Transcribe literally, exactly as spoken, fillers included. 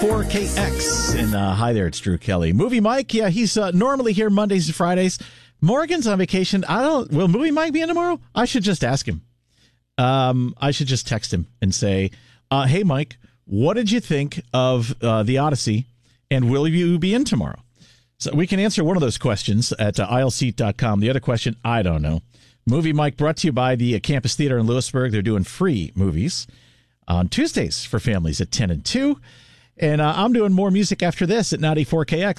four K X. And uh, hi there, it's Drew Kelly. Movie Mike, yeah, he's uh, normally here Mondays and Fridays. Morgan's on vacation. I don't. Will Movie Mike be in tomorrow? I should just ask him. Um, I should just text him and say, uh, "Hey, Mike, what did you think of uh, the Odyssey? And will you be in tomorrow?" So we can answer one of those questions at uh, aisle seat dot com. The other question, I don't know. Movie Mike brought to you by the uh, Campus Theater in Lewisburg. They're doing free movies on Tuesdays for families at ten and two. And uh, I'm doing more music after this at ninety-four K X.